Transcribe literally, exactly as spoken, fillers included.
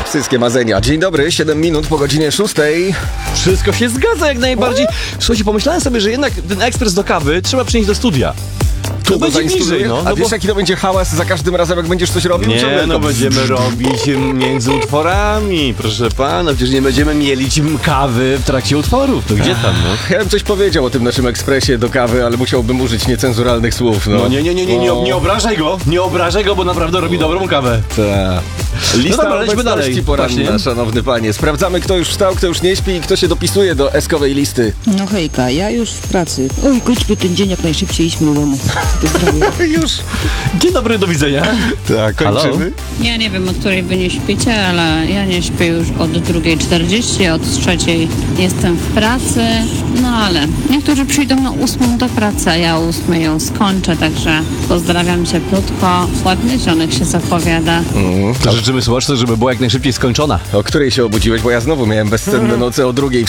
Wszystkie marzenia. Dzień dobry, siedem minut po godzinie szóstej. Wszystko się zgadza jak najbardziej. Słuchajcie, pomyślałem sobie, że jednak ten ekspres do kawy trzeba przynieść do studia. Tu To będzie bliżej, no. A no wiesz, bo... jaki to będzie hałas za każdym razem, jak będziesz coś robił? Nie, Ciągle no to- będziemy robić między utworami, proszę pana. Przecież nie będziemy mielić kawy w trakcie utworów. To gdzie tam, no? Ja bym coś powiedział o tym naszym ekspresie do kawy, ale musiałbym użyć niecenzuralnych słów, no. No nie, nie, nie, nie, nie, nie obrażaj go. Nie obrażaj go, bo naprawdę robi dobrą kawę. Ta. Lista No dobra, lećmy obecności dalej. poranna, Właśnie. szanowny panie. Sprawdzamy, kto już wstał, kto już nie śpi i kto się dopisuje do eskowej listy. No hejka, ja już w pracy. Oj, kończmy ten dzień jak najszybciej, idźmy do domu. Pozdrawiam. Już. Dzień dobry, do widzenia. Tak, kończymy. Ja nie wiem, o której wy nie śpicie, ale ja nie śpię już od drugiej czterdzieści, od trzeciej jestem w pracy, no ale niektórzy przyjdą na ósmą do pracy, a ja o ósmej ją skończę, także pozdrawiam cieplutko, ładny dzionek się zapowiada. Życzymy słuchaczom, żeby była jak najszybciej skończona. O której się obudziłeś, bo ja znowu miałem bezcenne noce o drugiej